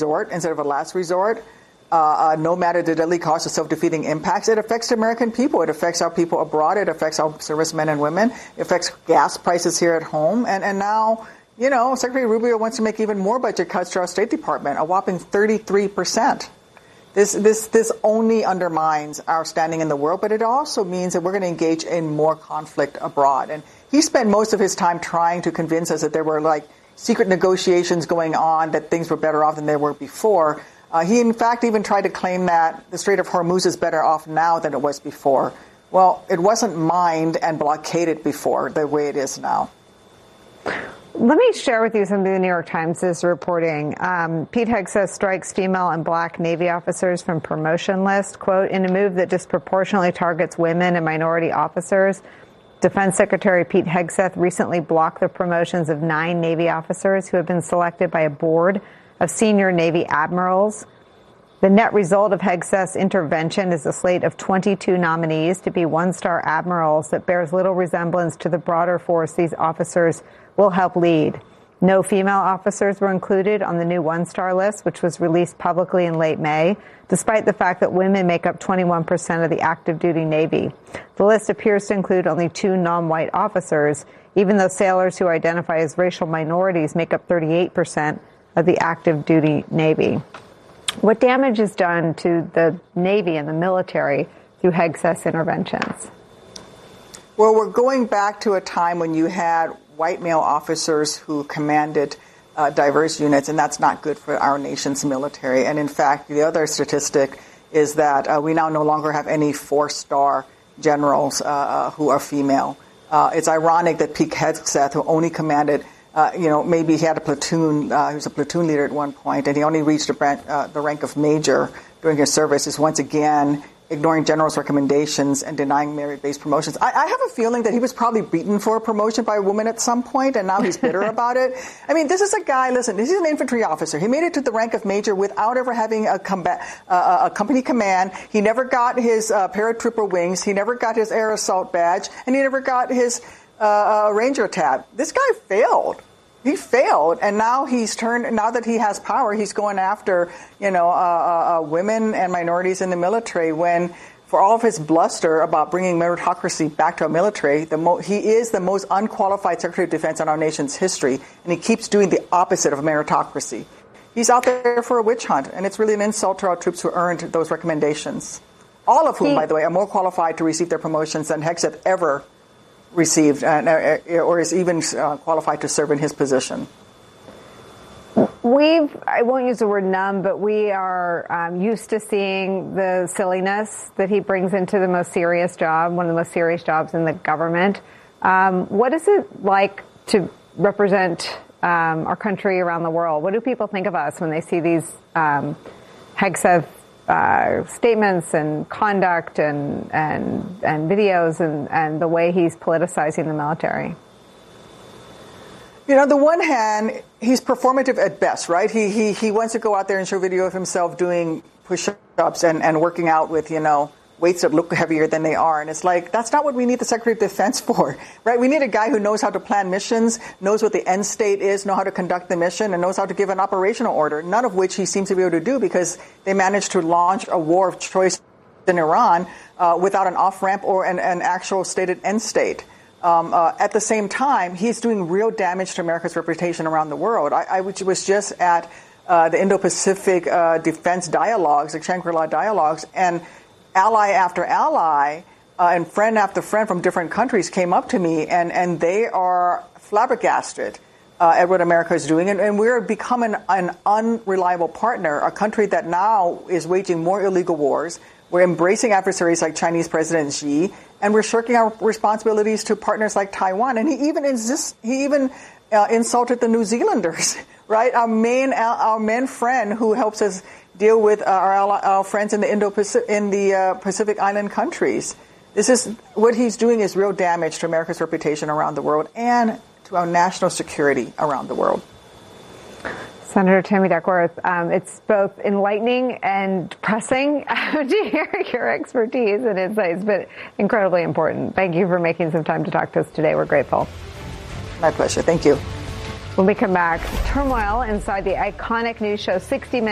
resort instead of a last resort. No matter the deadly cost of self-defeating impacts, it affects the American people. It affects our people abroad. It affects our servicemen and women. It affects gas prices here at home. And now, Secretary Rubio wants to make even more budget cuts to our State Department, a whopping 33%. This only undermines our standing in the world, but it also means that we're going to engage in more conflict abroad. And he spent most of his time trying to convince us that there were secret negotiations going on, that things were better off than they were before. He, in fact, even tried to claim that the Strait of Hormuz is better off now than it was before. Well, it wasn't mined and blockaded before the way it is now. Let me share with you something the New York Times is reporting. Pete Hegseth strikes female and black Navy officers from promotion list, quote, in a move that disproportionately targets women and minority officers. Defense Secretary Pete Hegseth recently blocked the promotions of 9 Navy officers who have been selected by a board of senior Navy admirals. The net result of Hegseth's intervention is a slate of 22 nominees to be one-star admirals that bears little resemblance to the broader force these officers will help lead. No female officers were included on the new one-star list, which was released publicly in late May, despite the fact that women make up 21% of the active duty Navy. The list appears to include only 2 non-white officers, even though sailors who identify as racial minorities make up 38% of the active duty Navy. What damage is done to the Navy and the military through Hegseth's interventions? Well, we're going back to a time when you had white male officers who commanded diverse units, and that's not good for our nation's military. And in fact, the other statistic is that we now no longer have any 4-star generals who are female. It's ironic that Pete Hegseth, who only commanded, maybe he had a platoon, he was a platoon leader at one point, and he only reached the rank of major during his service, is once again ignoring generals' recommendations and denying merit-based promotions. I have a feeling that he was probably beaten for a promotion by a woman at some point, and now he's bitter about it. I mean, this is a guy, listen, this is an infantry officer. He made it to the rank of major without ever having a company command. He never got his paratrooper wings. He never got his air assault badge, and he never got his ranger tab. This guy failed. He failed, and now now that he has power, he's going after, women and minorities in the military, when for all of his bluster about bringing meritocracy back to our military, he is the most unqualified Secretary of Defense in our nation's history, and he keeps doing the opposite of meritocracy. He's out there for a witch hunt, and it's really an insult to our troops who earned those recommendations, all of whom, by the way, are more qualified to receive their promotions than Hegseth ever received or is even qualified to serve in his position. I won't use the word numb, but we are used to seeing the silliness that he brings into the most serious job, one of the most serious jobs in the government. What is it like to represent our country around the world? What do people think of us when they see these Hegseth statements and conduct and videos and the way he's politicizing the military? On the one hand, he's performative at best, right? He wants to go out there and show video of himself doing push-ups and working out with, weights that look heavier than they are. And it's like, that's not what we need the Secretary of Defense for, right? We need a guy who knows how to plan missions, knows what the end state is, knows how to conduct the mission, and knows how to give an operational order, none of which he seems to be able to do because they managed to launch a war of choice in Iran without an off-ramp or an actual stated end state. At the same time, he's doing real damage to America's reputation around the world. I was just at the Indo-Pacific Defense Dialogues, the Shangri-La Dialogues, and ally after ally and friend after friend from different countries came up to me, and they are flabbergasted at what America is doing. And we're becoming an unreliable partner, a country that now is waging more illegal wars. We're embracing adversaries like Chinese President Xi, and we're shirking our responsibilities to partners like Taiwan. And he even insulted the New Zealanders, right? Our main friend who helps us deal with our friends in the Pacific Island countries. What he's doing is real damage to America's reputation around the world and to our national security around the world. Senator Tammy Duckworth, it's both enlightening and depressing to hear your expertise and insights, but incredibly important. Thank you for making some time to talk to us today. We're grateful. My pleasure. Thank you. When we come back, turmoil inside the iconic news show 60 Minutes.